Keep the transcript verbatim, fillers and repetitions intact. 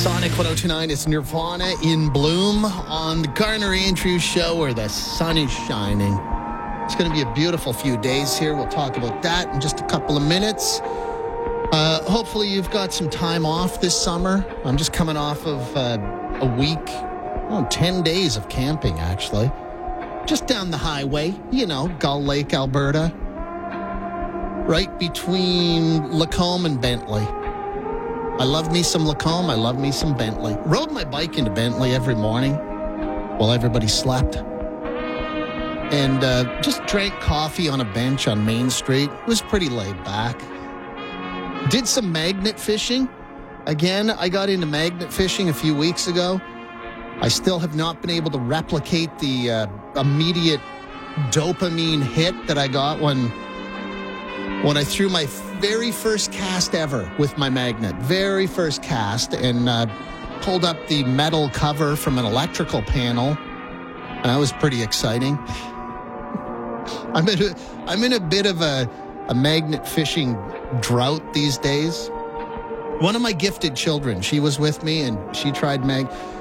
Sonic one oh two point nine, it's Nirvana in Bloom on the Garner Andrews Show where the sun is shining. It's going to be a beautiful few days here. We'll talk about that in just a couple of minutes. Uh, hopefully you've got some time off this summer. I'm just coming off of uh, a week, oh, ten days of camping, actually. Just down the highway, you know, Gull Lake, Alberta. Right between Lacombe and Bentley. I love me some Lacombe. I love me some Bentley. Rode my bike into Bentley every morning while everybody slept. And uh, just drank coffee on a bench on Main Street. It was pretty laid back. Did some magnet fishing. Again, I got into magnet fishing a few weeks ago. I still have not been able to replicate the uh, immediate dopamine hit that I got when... When I threw my very first cast ever with my magnet, very first cast, and uh, pulled up the metal cover from an electrical panel, and that was pretty exciting. I'm in a, I'm in a bit of a, a magnet fishing drought these days. One of my gifted children, she was with me, and she tried mag...